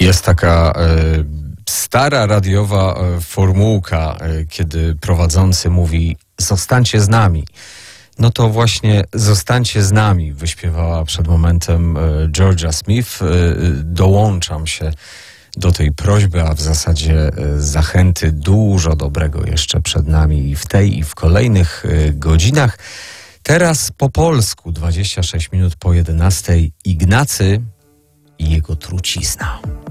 Jest taka stara radiowa formułka, kiedy prowadzący mówi: zostańcie z nami. No to właśnie zostańcie z nami wyśpiewała przed momentem Georgia Smith. Dołączam się do tej prośby, a w zasadzie zachęty. Dużo dobrego jeszcze przed nami i w tej, i w kolejnych godzinach. Teraz po polsku, 26 minut po 11, Ignacy i jego trucizna.